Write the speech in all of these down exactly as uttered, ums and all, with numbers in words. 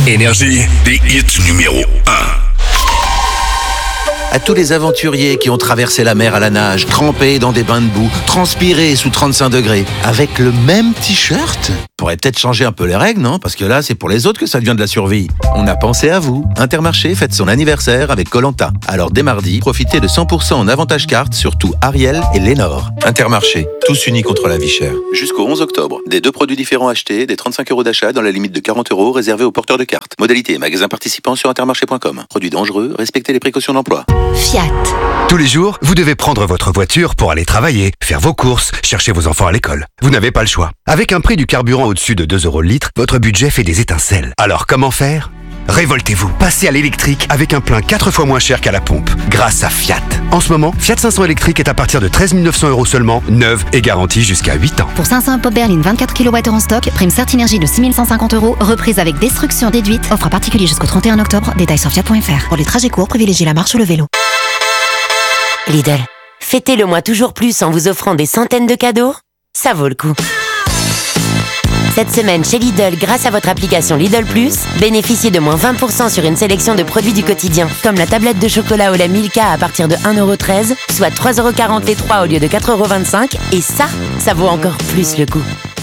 Énergie, des hits numéro un. À tous les aventuriers qui ont traversé la mer à la nage, trempés dans des bains de boue, transpirés sous trente-cinq degrés, avec le même t-shirt, pourrait peut-être changer un peu les règles, non? Parce que là, c'est pour les autres que ça devient de la survie. On a pensé à vous. Intermarché fête son anniversaire avec Koh-Lanta. Alors dès mardi, profitez de cent pour cent en avantage carte sur tout Ariel et Lénore. Intermarché, tous unis contre la vie chère. Jusqu'au onze octobre, des deux produits différents achetés, des trente-cinq euros d'achat dans la limite de quarante euros réservés aux porteurs de cartes. Modalité et magasins participants sur intermarché point com. Produits dangereux, respectez les précautions d'emploi. Fiat. Tous les jours, vous devez prendre votre voiture pour aller travailler, faire vos courses, chercher vos enfants à l'école. Vous n'avez pas le choix. Avec un prix du carburant au-dessus de deux euros le litre, votre budget fait des étincelles. Alors comment faire ? Révoltez-vous, passez à l'électrique avec un plein quatre fois moins cher qu'à la pompe, grâce à Fiat. En ce moment, Fiat cinq cents électrique est à partir de treize mille neuf cents euros seulement, neuve et garantie jusqu'à huit ans. Pour cinq cents pop berline vingt-quatre kilowattheures en stock, prime Certinergie de six mille cent cinquante euros, reprise avec destruction déduite, offre à particulier jusqu'au trente et un octobre, détails sur fiat point f r. Pour les trajets courts, privilégiez la marche ou le vélo. Lidl, fêtez le mois toujours plus en vous offrant des centaines de cadeaux. Ça vaut le coup. Cette semaine chez Lidl, grâce à votre application Lidl Plus, bénéficiez de moins vingt pour cent sur une sélection de produits du quotidien, comme la tablette de chocolat au lait Milka à partir de un euro treize, soit trois euros quarante les trois au lieu de quatre euros vingt-cinq, et ça, ça vaut encore plus le coup.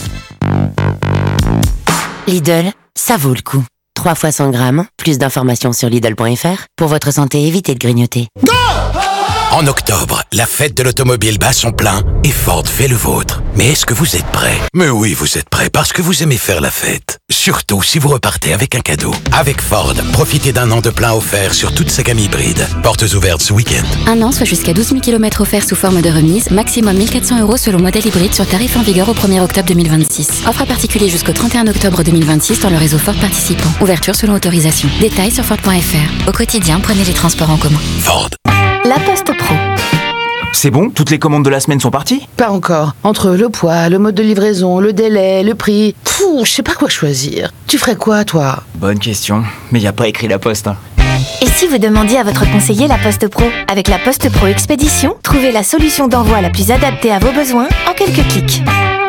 Lidl, ça vaut le coup. trois fois cent grammes, plus d'informations sur Lidl point f r. Pour votre santé, évitez de grignoter. Go! En octobre, la fête de l'automobile bat son plein et Ford fait le vôtre. Mais est-ce que vous êtes prêts? Mais oui, vous êtes prêts parce que vous aimez faire la fête. Surtout si vous repartez avec un cadeau. Avec Ford, profitez d'un an de plein offert sur toute sa gamme hybride. Portes ouvertes ce week-end. Un an, soit jusqu'à douze mille kilomètres offerts sous forme de remise, maximum mille quatre cents euros selon modèle hybride sur tarif en vigueur au premier octobre deux mille vingt-six. Offre à particulier jusqu'au trente et un octobre deux mille vingt-six dans le réseau Ford participant. Ouverture selon autorisation. Détails sur Ford point f r. Au quotidien, prenez les transports en commun. Ford. La Poste Pro. C'est bon? Toutes les commandes de la semaine sont parties? Pas encore. Entre le poids, le mode de livraison, le délai, le prix... Pouh, je sais pas quoi choisir. Tu ferais quoi, toi? Bonne question. Mais y a pas écrit la Poste, hein. Et si vous demandiez à votre conseiller la Poste Pro? Avec la Poste Pro Expédition, trouvez la solution d'envoi la plus adaptée à vos besoins en quelques clics.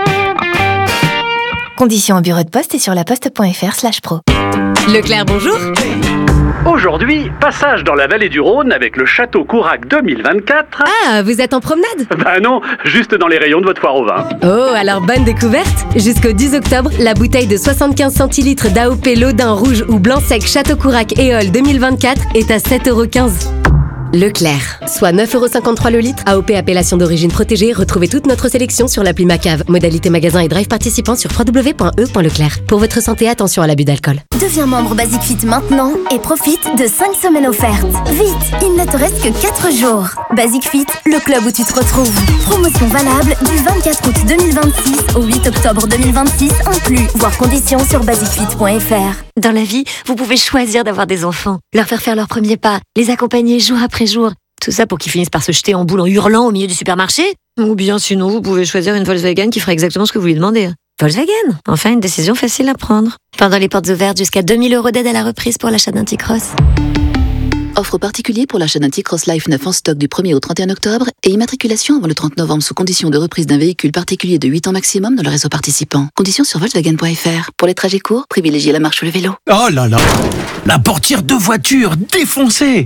Conditions au bureau de poste et sur laposte point f r slash pro. Leclerc, bonjour. Aujourd'hui, passage dans la vallée du Rhône avec le Château Courac deux mille vingt-quatre. Ah, vous êtes en promenade? Bah non, juste dans les rayons de votre foire au vin. Oh, alors bonne découverte. Jusqu'au dix octobre, la bouteille de soixante-quinze centilitres d'A O P Lodin rouge ou blanc sec Château Courac Éole deux mille vingt-quatre est à sept euros quinze. Leclerc, soit neuf euros cinquante-trois le litre, A O P appellation d'origine protégée. Retrouvez toute notre sélection sur l'appli Macave. Modalité magasin et drive participant sur w w w point e point leclerc. Pour votre santé, attention à l'abus d'alcool. Deviens membre Basic Fit maintenant et profite de cinq semaines offertes. Vite, il ne te reste que quatre jours. Basic Fit, le club où tu te retrouves. Promotion valable du vingt-quatre août deux mille vingt-six au huit octobre deux mille vingt-six inclus. Voir conditions sur basic fit point f r. Dans la vie, vous pouvez choisir d'avoir des enfants, leur faire faire leurs premiers pas, les accompagner jour après jour. Tout ça pour qu'ils finissent par se jeter en boule en hurlant au milieu du supermarché. Ou bien sinon, vous pouvez choisir une Volkswagen qui fera exactement ce que vous lui demandez. Volkswagen, enfin une décision facile à prendre. Pendant les portes ouvertes, jusqu'à deux mille euros d'aide à la reprise pour l'achat d'un T-Cross. Offre particulier pour l'achat d'un T-Cross Life neuf en stock du premier au trente et un octobre et immatriculation avant le trente novembre sous condition de reprise d'un véhicule particulier de huit ans maximum dans le réseau participant. Conditions sur volkswagen point f r. Pour les trajets courts, privilégiez la marche ou le vélo. Oh là là, la portière de voiture défoncée.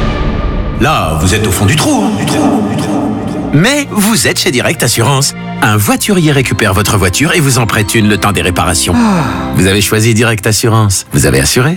Là, vous êtes au fond du trou, hein, du trou, du trou. Mais vous êtes chez Direct Assurance. Un voiturier récupère votre voiture et vous en prête une le temps des réparations. Oh. Vous avez choisi Direct Assurance. Vous avez assuré.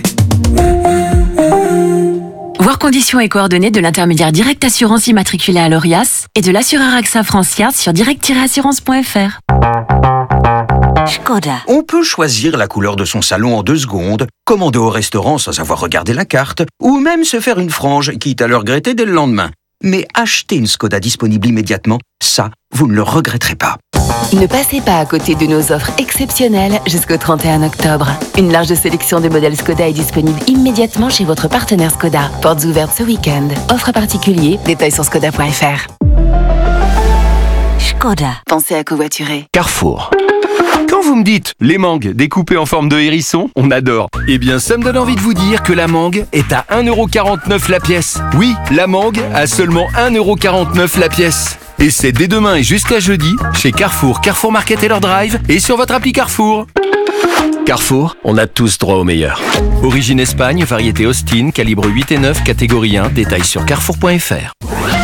Voir conditions et coordonnées de l'intermédiaire Direct Assurance immatriculé à l'Orias et de l'assureur A X A France-Yard sur direct tiret assurance point f r. Skoda. On peut choisir la couleur de son salon en deux secondes, commander au restaurant sans avoir regardé la carte, ou même se faire une frange, quitte à le regretter dès le lendemain. Mais acheter une Skoda disponible immédiatement, ça, vous ne le regretterez pas. Ne passez pas à côté de nos offres exceptionnelles jusqu'au trente et un octobre. Une large sélection de modèles Skoda est disponible immédiatement chez votre partenaire Skoda. Portes ouvertes ce week-end. Offre à particulier, détails sur skoda point f r. Skoda. Pensez à covoiturer. Carrefour. Quand vous me dites, les mangues découpées en forme de hérisson, on adore. Eh bien, ça me donne envie de vous dire que la mangue est à un euro quarante-neuf la pièce. Oui, la mangue à seulement un euro quarante-neuf la pièce. Et c'est dès demain et jusqu'à jeudi, chez Carrefour, Carrefour Market et leur drive, et sur votre appli Carrefour. Carrefour, on a tous droit au meilleur. Origine Espagne, variété Austin, calibre huit et neuf, catégorie un, détails sur carrefour point f r.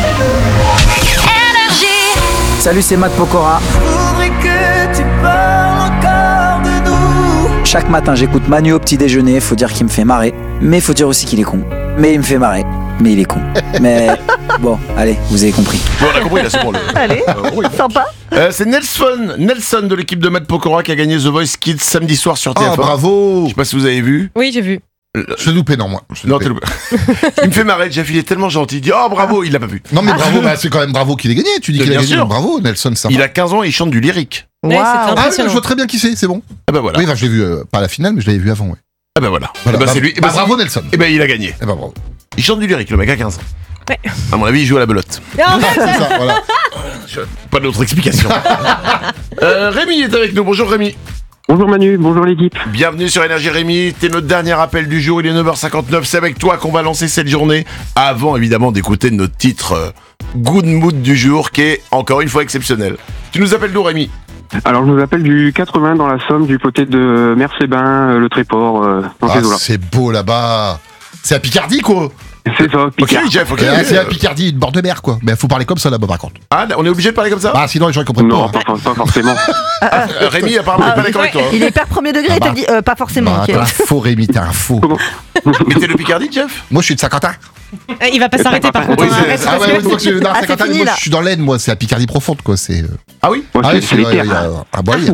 Salut, c'est Matt Pokora. Que tu parles encore de nous. Chaque matin, j'écoute Manu au petit déjeuner. Faut dire qu'il me fait marrer, mais faut dire aussi qu'il est con. Mais il me fait marrer, mais il est con. Mais bon, allez, vous avez compris. Bon, on a compris, là, c'est bon. Le... Allez, euh, oui. sympa. Euh, c'est Nelson, Nelson de l'équipe de Matt Pokora qui a gagné The Voice Kids samedi soir sur T F un. Ah, bravo. Je sais pas si vous avez vu. Oui, j'ai vu. Je l'ai loupé, non, moi. Non, t'es loupé. Il me fait marrer, Jeff, il est tellement gentil. Il dit, oh, bravo, il l'a pas vu. Non, mais bravo, bah, c'est quand même bravo qu'il ait gagné. Tu dis qu'il a gagné. Sûr. Bravo, Nelson, sympa. Il a quinze ans et il chante du lyrique. Ouais, wow. Ah, je vois très bien qui c'est, c'est bon. Ah, bah voilà. Oui, bah, je l'ai vu, euh, pas à la finale, mais je l'avais vu avant, ouais. Ah, bah voilà. voilà. Bah, bah, c'est lui. Bah, bah, bravo, Nelson. Et bah, il a gagné. Et bah, bravo. Il chante du lyrique, le mec, à quinze ans. Ouais. À mon avis, il joue à la belote. Non, c'est ça, voilà. Pas d'autre explication. euh, Rémi est avec nous. Bonjour, Rémi. Bonjour Manu, bonjour l'équipe. Bienvenue sur Énergie Rémi, t'es notre dernier appel du jour, il est neuf heures cinquante-neuf, c'est avec toi qu'on va lancer cette journée, avant évidemment d'écouter notre titre euh, Good Mood du jour, qui est encore une fois exceptionnel. Tu nous appelles d'où Rémi ? Alors je vous appelle du quatre-vingts dans la Somme, du côté de Mercébin, euh, le Tréport, euh, dans ah, ces eaux-là. C'est beau là-bas. C'est à Picardie quoi. C'est ça, Picardie. Ok Jeff, ok. Ah, c'est à Picardie, de bord de mer quoi. Mais faut parler comme ça là-bas par contre. Ah, on est obligé de parler comme ça ? Ah, sinon les gens ils comprennent non, pas. Non, pas, pas forcément. Ah, euh, Rémi apparemment il est pas d'accord avec toi. Il est père premier degré, Ah bah, t'as dit euh, pas forcément. Bah, Okay. t'es un faux Rémi, t'es un faux. Mais t'es de Picardie Jeff ? Moi je suis de Saint-Quentin. Euh, il va pas s'arrêter par contre. Oui, hein, c'est- arrête, Ah ouais, parce ouais, que- que je suis dans Ah, c'est Saint-Quentin, fini, moi là. je suis dans l'Aisne, moi c'est à Picardie profonde quoi. C'est. Ah oui ? Ouais, Ah c'est, oui, c'est c'est les là, terres. il y a un bois.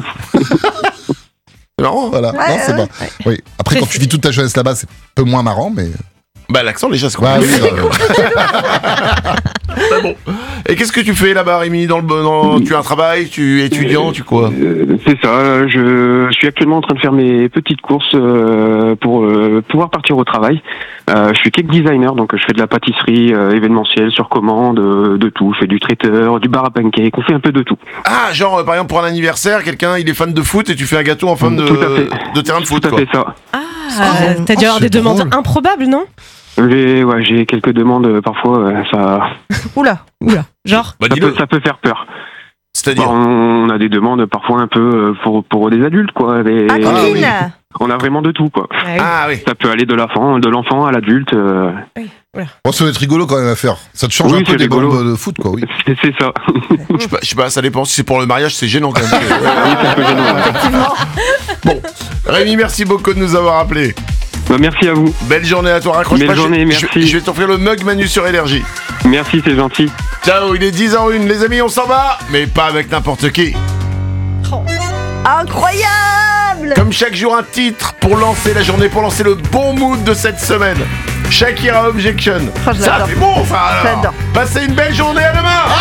C'est marrant. Voilà. Ouais, Non, c'est ouais, pas. ouais. Oui. Après quand tu vis toute ta jeunesse là-bas, c'est un peu moins marrant, mais. Bah l'accent déjà c'est Ouais, compliqué. oui, euh, C'est bon. Et qu'est-ce que tu fais là-bas Rémi dans le dans... Tu as un travail, tu es étudiant, tu quoi ? Euh, c'est ça, je suis actuellement en train de faire mes petites courses euh, pour euh, pouvoir partir au travail. Euh, je suis cake designer, donc je fais de la pâtisserie euh, événementielle sur commande, euh, de tout. Je fais du traiteur, du bar à pancake, on fait un peu de tout. Ah, genre euh, par exemple pour un anniversaire, quelqu'un il est fan de foot et tu fais un gâteau en forme de, Tout à fait. de terrain de foot Tout à quoi. fait ça. Ah, t'as dû Oh, avoir c'est des demandes drôle. improbables, non J'ai, ouais, j'ai quelques demandes euh, parfois, euh, ça, Oula, oula. Genre Bah ça, dis-le. peut, ça peut faire peur. C'est-à-dire Bah, on a des demandes parfois un peu euh, pour, pour des adultes, quoi. Des- Ah, coquine. On a vraiment de tout, quoi. Ah oui. Ah oui. Ça peut aller de l'enfant, de l'enfant à l'adulte. euh, Bon, ça doit être rigolo quand même à faire. Ça te change Oui, un peu c'est des rigolo. bombes de foot quoi, oui. c'est, c'est ça. Je sais pas, je sais pas, ça dépend. Si c'est pour le mariage, c'est gênant quand même. Oui, c'est un peu gênant, ouais. Bon, Rémi, merci beaucoup de nous avoir appelés. Bah, merci à vous. Belle journée à toi. Raccroche Belle pas. je- journée, je, merci. Je vais t'offrir le mug Manu sur Énergie. Merci, c'est gentil. Ciao, il est dix heures une, les amis, on s'en va, mais pas avec n'importe qui. Incroyable. Comme chaque jour, un titre pour lancer la journée, pour lancer le bon mood de cette semaine. Shakira Objection. Oh, je Ça, l'adore. c'est bon, enfin alors. J'adore. Passez une belle journée, à demain.